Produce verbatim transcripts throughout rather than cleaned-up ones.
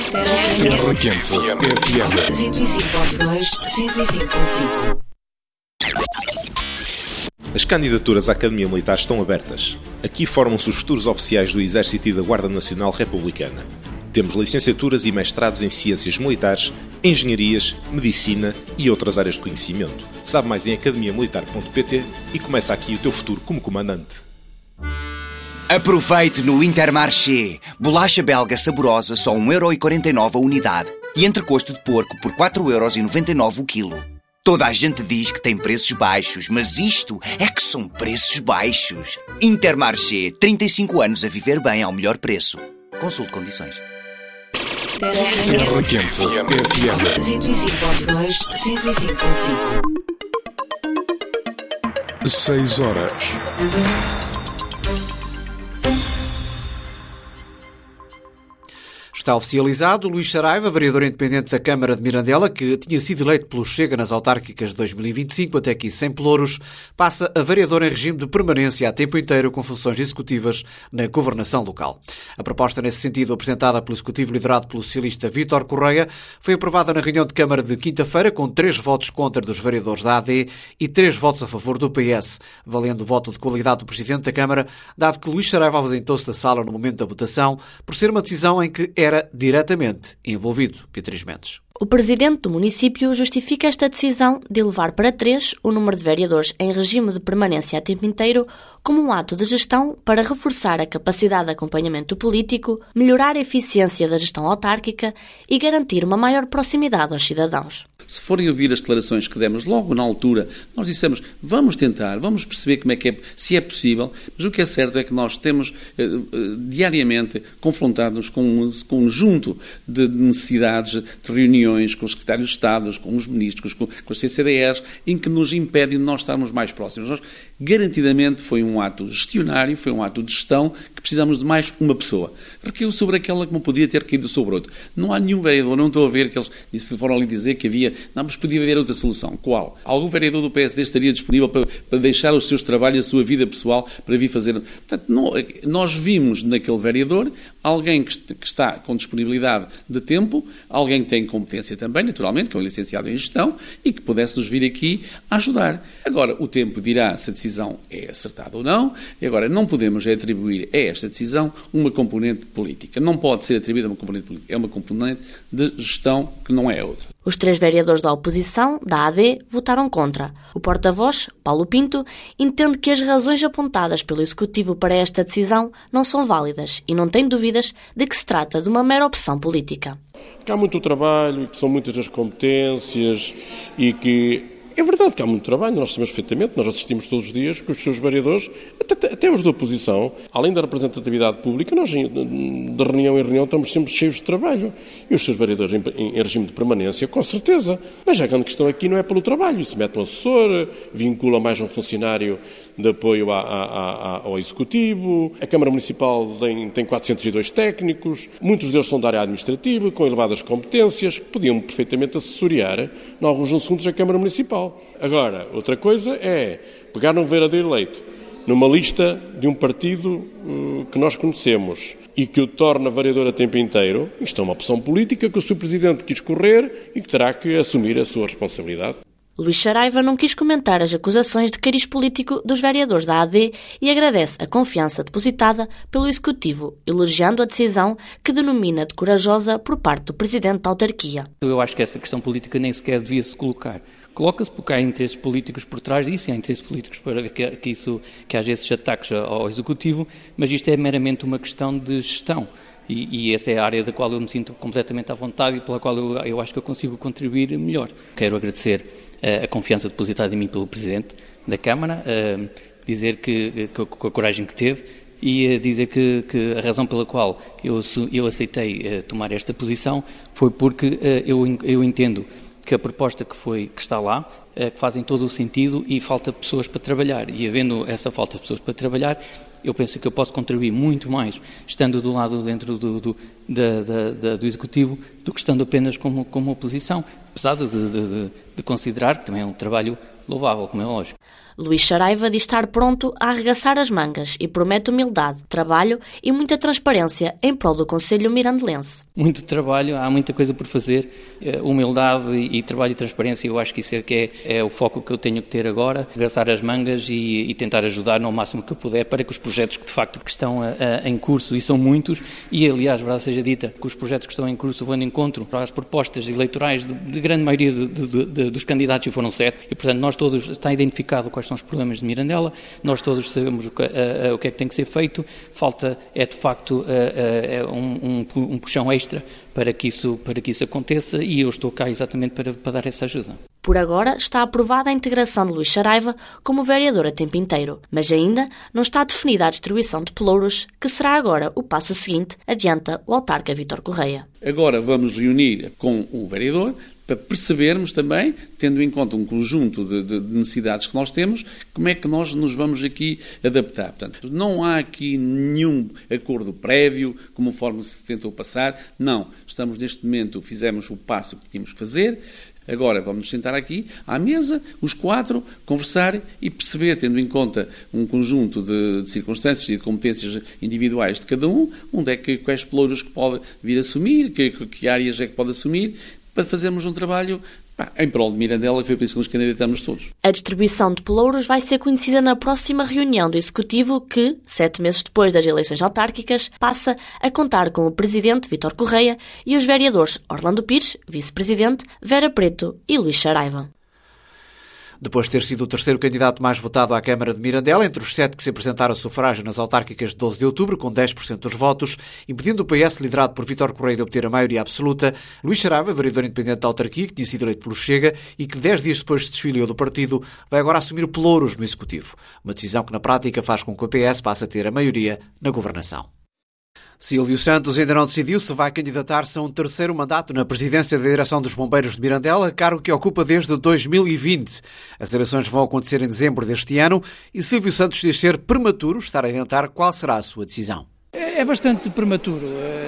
Terra Quente F M. cento e cinco ponto dois, cento e cinco ponto cinco. As candidaturas à Academia Militar estão abertas. Aqui formam-se os futuros oficiais do Exército e da Guarda Nacional Republicana. Temos licenciaturas e mestrados em Ciências Militares, Engenharias, Medicina e outras áreas de conhecimento. Sabe mais em academia militar ponto pt e começa aqui o teu futuro como comandante. Aproveite no Intermarché. Bolacha belga saborosa só um euro e quarenta e nove a unidade. E entrecosto de porco por quatro euros e noventa e nove o quilo. Toda a gente diz que tem preços baixos, mas isto é que são preços baixos. Intermarché, trinta e cinco anos a viver bem ao melhor preço. Consulte condições. Terra Quente F M. cento e cinco ponto dois, cento e cinco ponto cinco. Seis horas. Está oficializado Luís Saraiva, vereador independente da Câmara de Mirandela, que tinha sido eleito pelo Chega nas autárquicas de dois mil e vinte e cinco, até aqui sem pelouros, passa a vereador em regime de permanência a tempo inteiro com funções executivas na governação local. A proposta nesse sentido, apresentada pelo Executivo liderado pelo socialista Vítor Correia, foi aprovada na reunião de Câmara de quinta-feira com três votos contra dos vereadores da A D e três votos a favor do P S, valendo o voto de qualidade do Presidente da Câmara, dado que Luís Saraiva ausentou-se da sala no momento da votação, por ser uma decisão em que era diretamente envolvido. Beatriz Mendes. O presidente do município justifica esta decisão de elevar para três o número de vereadores em regime de permanência a tempo inteiro como um ato de gestão para reforçar a capacidade de acompanhamento político, melhorar a eficiência da gestão autárquica e garantir uma maior proximidade aos cidadãos. Se forem ouvir as declarações que demos logo na altura, nós dissemos, vamos tentar, vamos perceber como é que é, se é possível, mas o que é certo é que nós temos eh, diariamente confrontados com um conjunto de necessidades, de reuniões com os secretários de Estado, com os ministros, com, com as C C D Es, em que nos impedem de nós estarmos mais próximos. Nós, garantidamente, foi um ato gestionário, foi um ato de gestão, que precisamos de mais uma pessoa. Recaiu sobre aquela que não podia ter caído sobre outro. Não há nenhum vereador, não estou a ver que eles foram ali dizer que havia, não, mas podia haver outra solução. Qual? Algum vereador do P S D estaria disponível para, para deixar os seus trabalhos, a sua vida pessoal, para vir fazer... Portanto, não, nós vimos naquele vereador alguém que, que está com disponibilidade de tempo, alguém que tem competência também, naturalmente, que é um licenciado em gestão, e que pudesse nos vir aqui a ajudar. Agora, o tempo dirá se a decisão é acertada ou não, e agora não podemos atribuir a esta decisão uma componente política. Não pode ser atribuída a uma componente política. É uma componente de gestão que não é outra. Os três vereadores da oposição, da A D, votaram contra. O porta-voz, Paulo Pinto, entende que as razões apontadas pelo Executivo para esta decisão não são válidas e não tem dúvidas de que se trata de uma mera opção política. Que há muito trabalho, que são muitas as competências e que... É verdade que há muito trabalho, nós sabemos perfeitamente, nós assistimos todos os dias que os seus vereadores, até, até os da oposição, além da representatividade pública, nós de reunião em reunião estamos sempre cheios de trabalho. E os seus vereadores em, em, em regime de permanência, com certeza. Mas a grande questão aqui não é pelo trabalho, isso mete um assessor, vincula mais um funcionário de apoio a, a, a, ao Executivo, a Câmara Municipal tem, tem quatrocentos e dois técnicos, muitos deles são da área administrativa, com elevadas competências, que podiam perfeitamente assessorar, em alguns assuntos, a Câmara Municipal. Agora, outra coisa é pegar um vereador eleito numa lista de um partido uh, que nós conhecemos e que o torna vereador a tempo inteiro. Isto é uma opção política que o seu Presidente quis correr e que terá que assumir a sua responsabilidade. Luís Saraiva não quis comentar as acusações de cariz político dos vereadores da A D e agradece a confiança depositada pelo Executivo, elogiando a decisão que denomina de corajosa por parte do Presidente da autarquia. Eu acho que essa questão política nem sequer devia-se colocar. Coloca-se porque há interesses políticos por trás disso, e há interesses políticos para que, que, isso, que haja esses ataques ao Executivo, mas isto é meramente uma questão de gestão. E, e essa é a área da qual eu me sinto completamente à vontade e pela qual eu, eu acho que eu consigo contribuir melhor. Quero agradecer uh, a confiança depositada em mim pelo Presidente da Câmara, uh, dizer que, que, com a coragem que teve e uh, dizer que, que a razão pela qual eu, eu aceitei uh, tomar esta posição foi porque uh, eu, eu entendo que a proposta que, foi, que está lá, uh, que fazem todo o sentido e falta pessoas para trabalhar. E havendo essa falta de pessoas para trabalhar, eu penso que eu posso contribuir muito mais estando do lado dentro do, do, da, da, da, do Executivo do que estando apenas como, como oposição, apesar de, de, de, de considerar que também é um trabalho louvável, como é lógico. Luís Saraiva diz estar pronto a arregaçar as mangas e promete humildade, trabalho e muita transparência em prol do Conselho mirandelense. Muito trabalho, há muita coisa por fazer, humildade e trabalho e transparência, eu acho que isso é, que é, é o foco que eu tenho que ter agora, arregaçar as mangas e, e tentar ajudar no máximo que eu puder para que os projetos que de facto que estão a, a, em curso, e são muitos, e aliás, verdade seja dita, que os projetos que estão em curso vão de encontro às propostas eleitorais de, de grande maioria de, de, de, dos candidatos, e foram sete, e portanto nós todos, está identificado quais são os problemas de Mirandela, nós todos sabemos o que, a, a, o que é que tem que ser feito, falta é de facto a, a, um, um, um puxão extra para que, isso, para que isso aconteça, e eu estou cá exatamente para, para dar essa ajuda. Por agora está aprovada a integração de Luís Saraiva como vereador a tempo inteiro, mas ainda não está definida a distribuição de pelouros, que será agora o passo seguinte, adianta o autarca Vítor Correia. Agora vamos reunir com o vereador para percebermos também, tendo em conta um conjunto de, de necessidades que nós temos, como é que nós nos vamos aqui adaptar. Portanto, não há aqui nenhum acordo prévio, como forma se tentou passar. Não, estamos neste momento, fizemos o passo que tínhamos que fazer. Agora vamos nos sentar aqui à mesa, os quatro, conversar e perceber, tendo em conta um conjunto de, de circunstâncias e de competências individuais de cada um, onde é que, quais pelouros que pode vir a assumir, que, que áreas é que pode assumir, para fazermos um trabalho pá, em prol de Mirandela, e foi por isso que nos candidatamos todos. A distribuição de pelouros vai ser conhecida na próxima reunião do Executivo que, sete meses depois das eleições autárquicas, passa a contar com o Presidente Vítor Correia e os vereadores Orlando Pires, Vice-Presidente, Vera Preto e Luís Saraiva. Depois de ter sido o terceiro candidato mais votado à Câmara de Mirandela, entre os sete que se apresentaram a sufrágio nas autárquicas de doze de outubro, com dez por cento dos votos, impedindo o P S, liderado por Vítor Correia, de obter a maioria absoluta, Luís Saraiva, vereador independente da autarquia, que tinha sido eleito pelo Chega e que dez dias depois se desfiliou do partido, vai agora assumir pelouros no Executivo. Uma decisão que, na prática, faz com que o P S passe a ter a maioria na governação. Silvio Santos ainda não decidiu se vai candidatar-se a um terceiro mandato na presidência da Direção dos Bombeiros de Mirandela, cargo que ocupa desde dois mil e vinte. As eleições vão acontecer em dezembro deste ano e Silvio Santos diz ser prematuro estar a adiantar qual será a sua decisão. É bastante prematuro.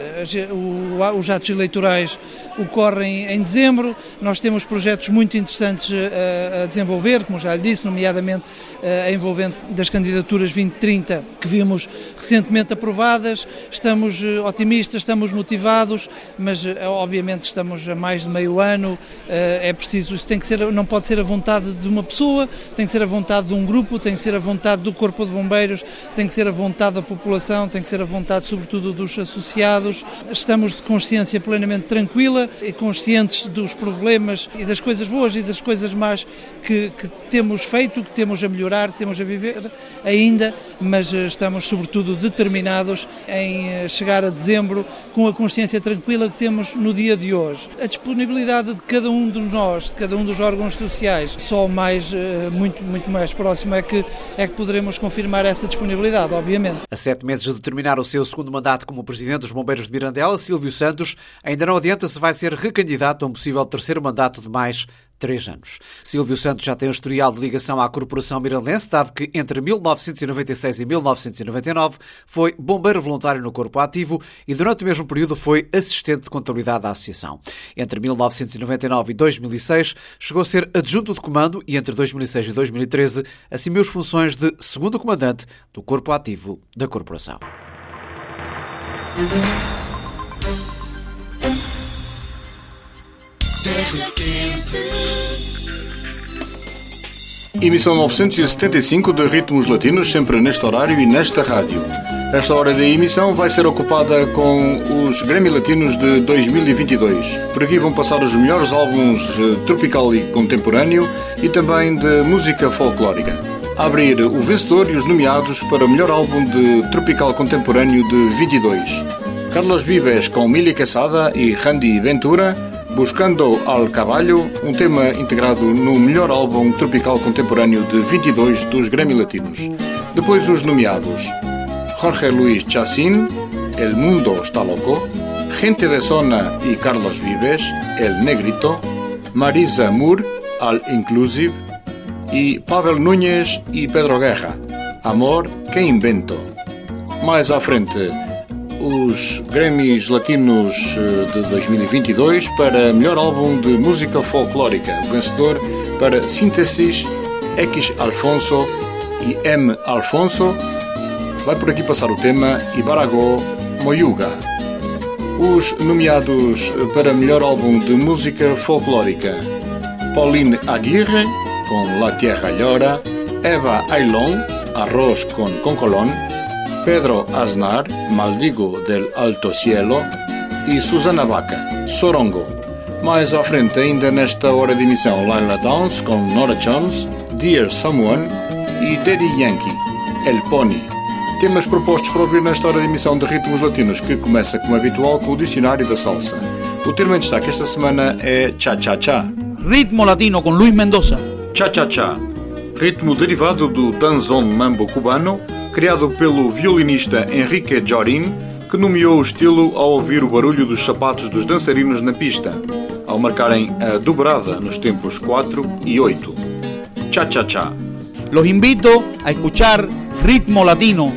Os atos eleitorais ocorrem em dezembro, nós temos projetos muito interessantes a desenvolver, como já lhe disse, nomeadamente a envolvente das candidaturas vinte trinta, que vimos recentemente aprovadas. Estamos otimistas, estamos motivados, mas obviamente estamos a mais de meio ano. É preciso, isso tem que ser, não pode ser a vontade de uma pessoa, tem que ser a vontade de um grupo, tem que ser a vontade do Corpo de Bombeiros, tem que ser a vontade da população, tem que ser a vontade sobretudo dos associados. Estamos de consciência plenamente tranquila e conscientes dos problemas e das coisas boas e das coisas más que, que temos feito, que temos a melhorar, que temos a viver ainda, mas estamos sobretudo determinados em chegar a dezembro com a consciência tranquila que temos no dia de hoje. A disponibilidade de cada um de nós, de cada um dos órgãos sociais, só mais, muito, muito mais próximo é que, é que poderemos confirmar essa disponibilidade, obviamente. A sete meses de terminar o seu segundo mandato como Presidente dos Bombeiros de Mirandela, Silvio Santos ainda não adianta se vai ser recandidato a um possível terceiro mandato de mais três anos. Silvio Santos já tem um historial de ligação à Corporação Mirandense, dado que entre mil novecentos e noventa e seis e mil novecentos e noventa e nove foi bombeiro voluntário no Corpo Ativo e durante o mesmo período foi assistente de contabilidade da Associação. Entre mil novecentos e noventa e nove e dois mil e seis chegou a ser adjunto de comando e entre dois mil e seis e dois mil e treze assumiu as funções de segundo comandante do Corpo Ativo da Corporação. Emissão novecentos e setenta e cinco de Ritmos Latinos, sempre neste horário e nesta rádio. Esta hora da emissão vai ser ocupada com os Grammy Latinos de dois mil e vinte e dois. Por aqui vão passar os melhores álbuns tropical e contemporâneo e também de música folclórica. A abrir o vencedor e os nomeados para o melhor álbum de tropical contemporâneo de vinte e dois. Carlos Vives com Mili Quesada e Randy Ventura, Buscando al Caballo, um tema integrado no melhor álbum tropical contemporâneo de vinte e dois dos Grammy Latinos. Depois os nomeados: Jorge Luis Chacín, El Mundo Está Loco, Gente de Zona e Carlos Vives, El Negrito, Marisa Moore, All Inclusive, e Pavel Núñez e Pedro Guerra, Amor que Invento. Mais à frente, os Grammys Latinos de dois mil e vinte e dois para melhor álbum de música folclórica. O vencedor para Síntesis X Alfonso e M Alfonso. Vai por aqui passar o tema Ibaragó Moyuga. Os nomeados para melhor álbum de música folclórica: Pauline Aguirre, com La Tierra Llora; Eva Ailón, Arroz con Concolón; Pedro Aznar, Maldigo del Alto Cielo; e Susana Vaca, Sorongo. Mais à frente, ainda nesta hora de emissão, Lila Downs com Nora Jones, Dear Someone, e Daddy Yankee, El Pony. Temas propostos para ouvir nesta hora de emissão de Ritmos Latinos, que começa, como habitual, com o Dicionário da Salsa. O termo em destaque esta semana é Cha-Cha-Cha. Ritmo latino com Luís Mendoza. Cha-Cha-Cha, ritmo derivado do danzón mambo cubano, criado pelo violinista Enrique Jorin, que nomeou o estilo ao ouvir o barulho dos sapatos dos dançarinos na pista, ao marcarem a dobrada nos tempos quatro e oito. Cha-Cha-Cha. Los invito a escuchar Ritmo Latino.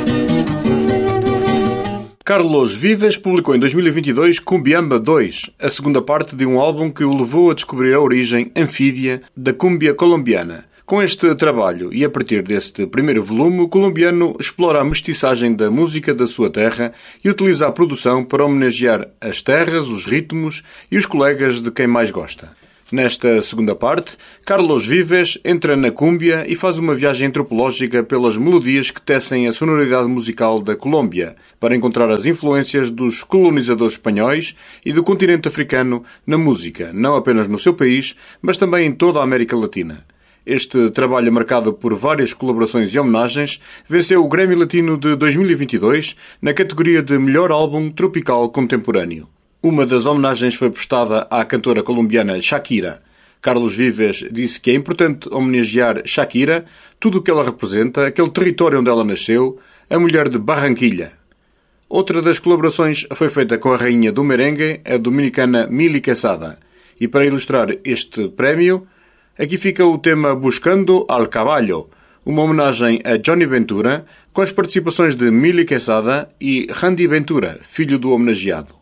Carlos Vives publicou em dois mil e vinte e dois Cumbiamba dois, a segunda parte de um álbum que o levou a descobrir a origem anfíbia da cúmbia colombiana. Com este trabalho e a partir deste primeiro volume, o colombiano explora a mestiçagem da música da sua terra e utiliza a produção para homenagear as terras, os ritmos e os colegas de quem mais gosta. Nesta segunda parte, Carlos Vives entra na cúmbia e faz uma viagem antropológica pelas melodias que tecem a sonoridade musical da Colômbia, para encontrar as influências dos colonizadores espanhóis e do continente africano na música, não apenas no seu país, mas também em toda a América Latina. Este trabalho, marcado por várias colaborações e homenagens, venceu o Grammy Latino de dois mil e vinte e dois na categoria de Melhor Álbum Tropical Contemporâneo. Uma das homenagens foi prestada à cantora colombiana Shakira. Carlos Vives disse que é importante homenagear Shakira, tudo o que ela representa, aquele território onde ela nasceu, a mulher de Barranquilla. Outra das colaborações foi feita com a rainha do merengue, a dominicana Mili Quesada. E para ilustrar este prémio, aqui fica o tema Buscando al Caballo, uma homenagem a Johnny Ventura, com as participações de Mili Quesada e Randy Ventura, filho do homenageado.